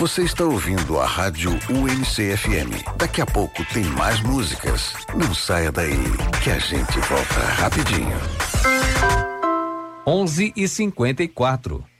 Você está ouvindo a Rádio UNC-FM. Daqui a pouco tem mais músicas. Não saia daí, que a gente volta rapidinho. 11:54.